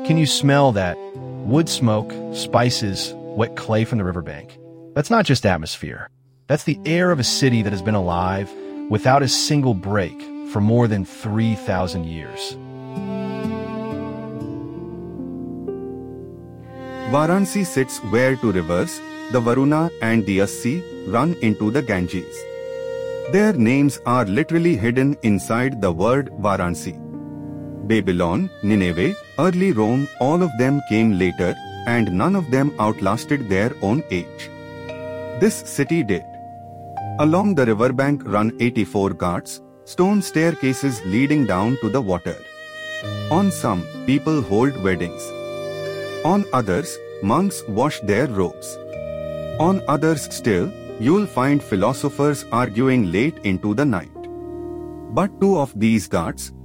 Can you smell that wood smoke, spices, wet clay from the riverbank? That's not just atmosphere. That's the air of a city that has been alive without a single break for more than 3,000 years. Varanasi sits where two rivers, the Varuna and the Assi, run into the Ganges. Their names are literally hidden inside the word Varanasi. Babylon, Nineveh, early Rome, all of them came later, and none of them outlasted their own age. This city did. Along the riverbank run 84 ghats, stone staircases leading down to the water. On some, people hold weddings. On others, monks wash their robes. On others still, you'll find philosophers arguing late into the night. But two of these ghats,